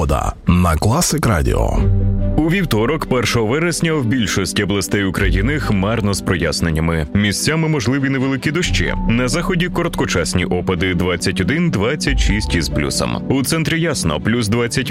Погода на Класик Радіо. У вівторок, 1 вересня, в більшості областей України хмарно з проясненнями. Місцями можливі невеликі дощі. На заході короткочасні опади 21-26 із плюсом. У центрі ясно, плюс 28.